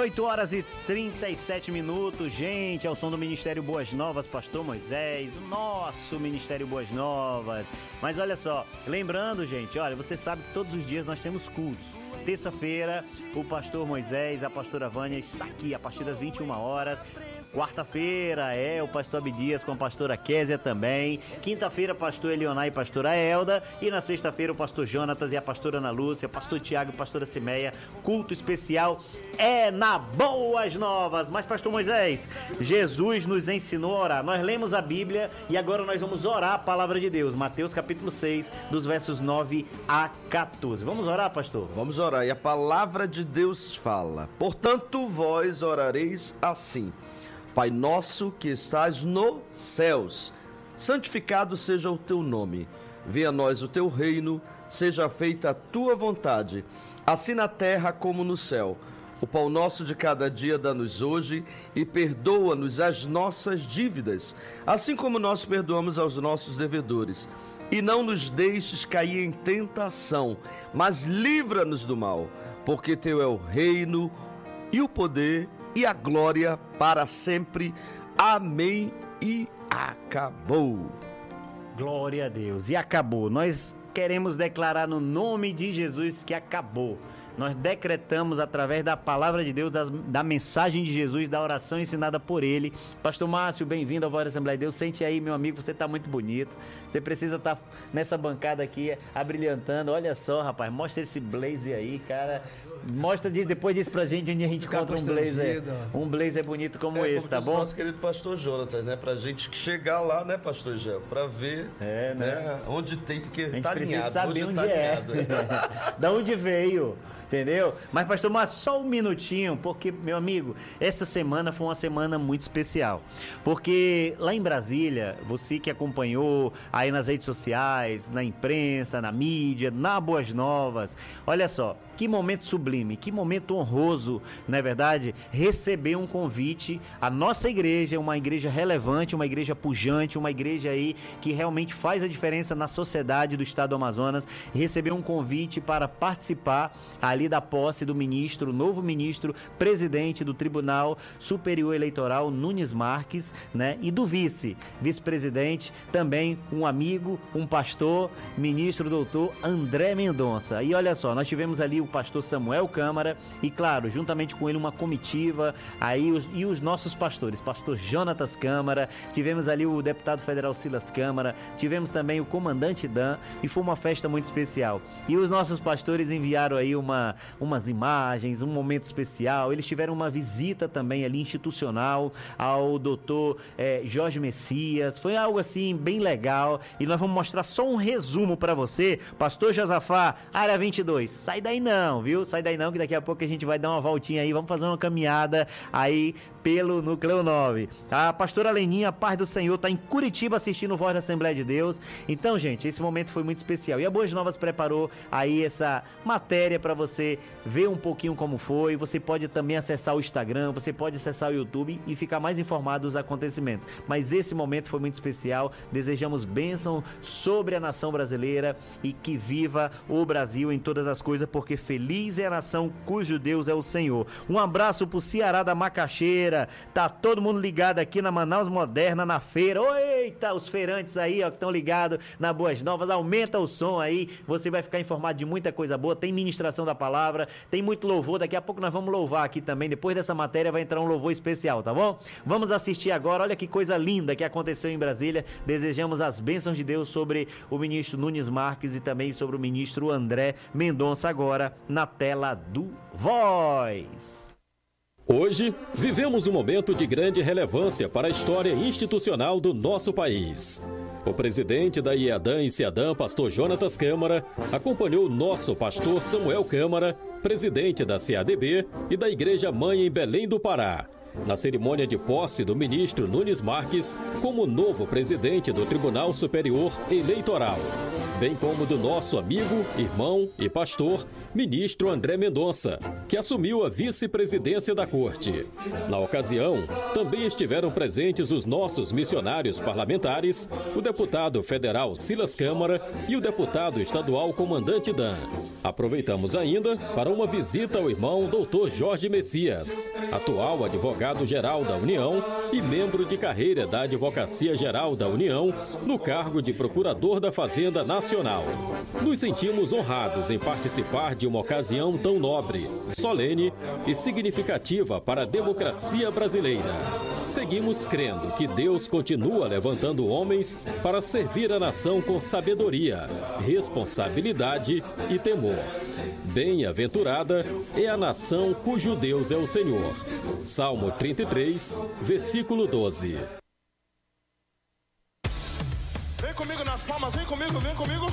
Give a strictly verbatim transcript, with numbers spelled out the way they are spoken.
oito horas e trinta e sete minutos, gente, ao som do Ministério Boas Novas, Pastor Moisés, o nosso Ministério Boas Novas. Mas olha só, lembrando, gente, olha, você sabe que todos os dias nós temos cultos. Terça-feira, o Pastor Moisés, a Pastora Vânia está aqui a partir das vinte e uma horas. Quarta-feira é o Pastor Abdias com a Pastora Késia também. Quinta-feira, Pastor Elioná e Pastora Elda. E na sexta-feira, o Pastor Jonatas e a Pastora Ana Lúcia, Pastor Tiago e Pastora Cimeia. Culto especial é na Boas Novas. Mas, Pastor Moisés, Jesus nos ensinou a orar. Nós lemos a Bíblia e agora nós vamos orar a palavra de Deus. Mateus capítulo seis, dos versos nove a quatorze. Vamos orar, pastor? Vamos orar. E a palavra de Deus fala: portanto, vós orareis assim: Pai nosso que estás nos céus, santificado seja o teu nome. Venha a nós o teu reino, seja feita a tua vontade, assim na terra como no céu. O pão nosso de cada dia dá-nos hoje e perdoa-nos as nossas dívidas, assim como nós perdoamos aos nossos devedores. E não nos deixes cair em tentação, mas livra-nos do mal, porque teu é o reino e o poder e a glória para sempre. Amém. E acabou. Glória a Deus. E acabou. Nós queremos declarar no nome de Jesus que acabou. Nós decretamos através da palavra de Deus, das, da mensagem de Jesus, da oração ensinada por ele. Pastor Márcio, bem-vindo ao Voz da Assembleia de Deus. Sente aí, meu amigo, você está muito bonito. Você precisa estar tá nessa bancada aqui, abrilhantando. Olha só, rapaz, mostra esse blazer aí, cara. Mostra, diz, depois diz pra gente onde a gente Ficar encontra um blazer. Um blazer bonito como é, esse, como tá bom? Nosso querido pastor Jonatas, né? Pra gente chegar lá, né, pastor Gel? Pra ver é, né? né? onde tem, porque a gente tá precisa alinhado. saber Hoje onde tá é. Da onde veio. Entendeu? Mas, pastor, mas só um minutinho, porque, meu amigo, essa semana foi uma semana muito especial. Porque lá em Brasília, você que acompanhou aí nas redes sociais, na imprensa, na mídia, na Boas Novas, olha só, que momento sublime, que momento honroso, não é verdade? Receber um convite. A nossa igreja é uma igreja relevante, uma igreja pujante, uma igreja aí que realmente faz a diferença na sociedade do estado do Amazonas. Receber um convite para participar ali da posse do ministro, novo ministro, presidente do Tribunal Superior Eleitoral, Nunes Marques, né? E do vice, vice-presidente, também um amigo, um pastor, ministro doutor André Mendonça. E olha só, nós tivemos ali o pastor Samuel Câmara e, claro, juntamente com ele uma comitiva, aí os, e os nossos pastores, pastor Jonatas Câmara, tivemos ali o deputado federal Silas Câmara, tivemos também o comandante Dan, e foi uma festa muito especial. E os nossos pastores enviaram aí uma, umas imagens, um momento especial. Eles tiveram uma visita também ali institucional ao doutor eh, Jorge Messias. Foi algo assim bem legal e nós vamos mostrar só um resumo para você. Pastor Josafá, área vinte e dois, sai daí não, viu? Sai daí não, que daqui a pouco a gente vai dar uma voltinha aí, vamos fazer uma caminhada aí pelo Núcleo nove. A pastora Leninha, paz do Senhor, está em Curitiba assistindo o Voz da Assembleia de Deus. Então, gente, esse momento foi muito especial. E a Boas Novas preparou aí essa matéria para você ver um pouquinho como foi. Você pode também acessar o Instagram, você pode acessar o YouTube e ficar mais informado dos acontecimentos. Mas esse momento foi muito especial. Desejamos bênção sobre a nação brasileira e que viva o Brasil em todas as coisas, porque feliz é a nação cujo Deus é o Senhor. Um abraço pro Ceará da Macaxeira. Tá todo mundo ligado aqui na Manaus Moderna, na feira. Eita, os feirantes aí, ó, que estão ligados na Boas Novas. Aumenta o som aí, você vai ficar informado de muita coisa boa. Tem ministração da palavra, tem muito louvor. Daqui a pouco nós vamos louvar aqui também. Depois dessa matéria vai entrar um louvor especial, tá bom? Vamos assistir agora. Olha que coisa linda que aconteceu em Brasília. Desejamos as bênçãos de Deus sobre o ministro Nunes Marques e também sobre o ministro André Mendonça, agora na tela do Voz. Hoje, vivemos um momento de grande relevância para a história institucional do nosso país. O presidente da IEADAM e CEADAM, pastor Jonatas Câmara, acompanhou o nosso pastor Samuel Câmara, presidente da C A D B e da Igreja Mãe em Belém do Pará, na cerimônia de posse do ministro Nunes Marques como novo presidente do Tribunal Superior Eleitoral, bem como do nosso amigo, irmão e pastor, ministro André Mendonça, que assumiu a vice-presidência da Corte. Na ocasião, também estiveram presentes os nossos missionários parlamentares, o deputado federal Silas Câmara e o deputado estadual Comandante Dan. Aproveitamos ainda para uma visita ao irmão doutor Jorge Messias, atual advogado-geral da União e membro de carreira da Advocacia Geral da União, no cargo de Procurador da Fazenda Nacional. Nos sentimos honrados em participar de uma ocasião tão nobre, solene e significativa para a democracia brasileira. Seguimos crendo que Deus continua levantando homens para servir a nação com sabedoria, responsabilidade e temor. Bem-aventurada é a nação cujo Deus é o Senhor. Salmo trinta e três, versículo doze. Vem comigo nas palmas, vem comigo, vem comigo.